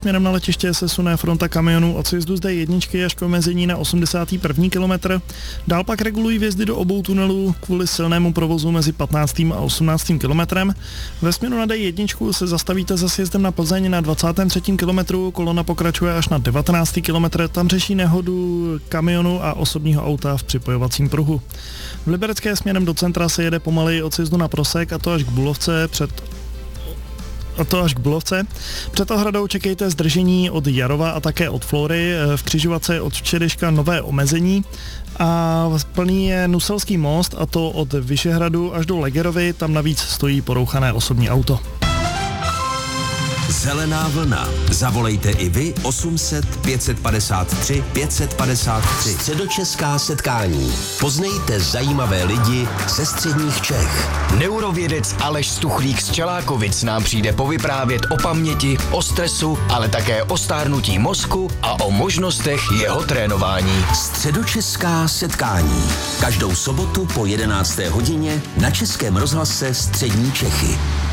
Směrem na letiště se sune fronta kamionů od sjezdu z D1 až k omezení na 81. kilometr. Dál pak regulují vjezdy do obou tunelů kvůli silnému provozu mezi 15. a 18. kilometrem. Ve směru na D1 se zastavíte za sjezdem na Plzeň na 23. kilometru, kolona pokračuje až na 19. kilometr, tam řeší nehodu kamionu a osobního auta v připojovacím pruhu. V Liberecké směrem do centra se jede pomaleji od sjezdu na Prosek, a to až k Bulovce. Před ohradou čekejte zdržení od Jarova a také od Flory. V křižovatce od Včerejška nové omezení. A plný je Nuselský most, a to od Vyšehradu až do Legerovy, tam navíc stojí porouchané osobní auto. Zelená vlna. Zavolejte i vy 800 553 553. Středočeská setkání. Poznejte zajímavé lidi ze středních Čech. Neurovědec Aleš Stuchlík z Čelákovic nám přijde povyprávět o paměti, o stresu, ale také o stárnutí mozku a o možnostech jeho trénování. Středočeská setkání. Každou sobotu po 11. hodině na Českém rozhlase Střední Čechy.